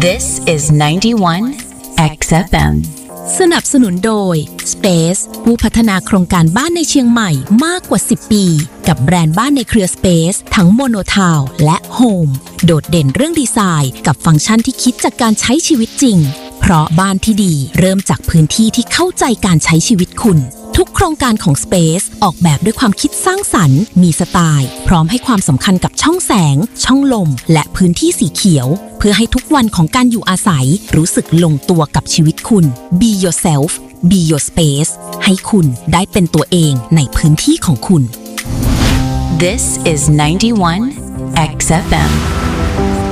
This is 91 XFM สนับสนุนโดย Space ผู้พัฒนาโครงการบ้านในเชียงใหม่มากกว่า 10 ปีกับแบรนด์บ้านในเครือ Space ทั้ง Mono Town และ Home โดดเด่นเรื่องดีไซน์กับฟังก์ชันที่คิดจากการใช้ชีวิตจริงเพราะบ้านที่ดีเริ่มจากพื้นที่ที่เข้าใจการใช้ชีวิตคุณทุกโครงการของ Space ออกแบบด้วยความคิดสร้างสรรค์มีสไตล์พร้อมให้ความสำคัญกับช่องแสงช่องลมและพื้นที่สีเขียวเพื่อให้ทุกวันของการอยู่อาศัยรู้สึกลงตัวกับชีวิตคุณ Be yourself Be your space ให้คุณได้เป็นตัวเองในพื้นที่ของคุณ This is 91 XFM